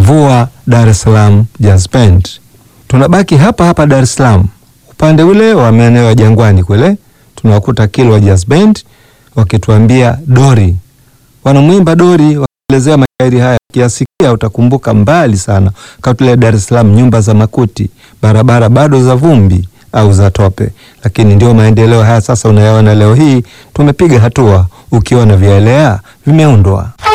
Mvua Dar es Salaam Jazz Band. Tunabaki hapa hapa Dar es Salaam, upande ule wa maeneo ya Jangwani kule tunakuta Kilwa Jazz Band wakituambia Dori. Wanamwimba Dori wakielezea mashairi haya, kiasikia utakumbuka mbali sana katule Dar es Salaam, nyumba za makuti, barabara bado za vumbi au za tope. Lakini ndio maendeleo haya sasa unayaona leo hii, tumepiga hatua, ukiona vielea vimeundwa.